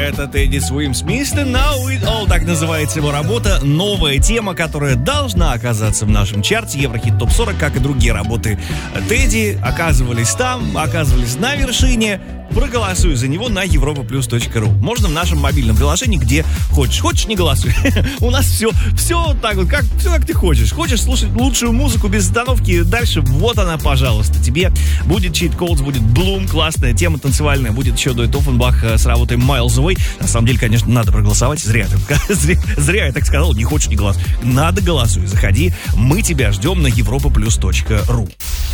Это Тедди Свимсмит, Now It All, так называется его работа. Новая тема, которая должна оказаться в нашем чарте Еврохит Топ 40, как и другие работы Тедди. Оказывались там, оказывались на вершине. Проголосуй за него на europaplus.ru. Можно в нашем мобильном приложении, где хочешь. Хочешь, не голосуй. У нас все так вот, как ты хочешь. Хочешь слушать лучшую музыку без остановки, дальше вот она, пожалуйста. Тебе будет Cheat Codes, будет Bloom, классная тема танцевальная, будет еще дуэт Оффенбах с работой Miles Away. На самом деле, конечно, надо проголосовать. Зря я так сказал, не хочешь, не голосуй. Надо голосуй, заходи. Мы тебя ждем на europaplus.ru.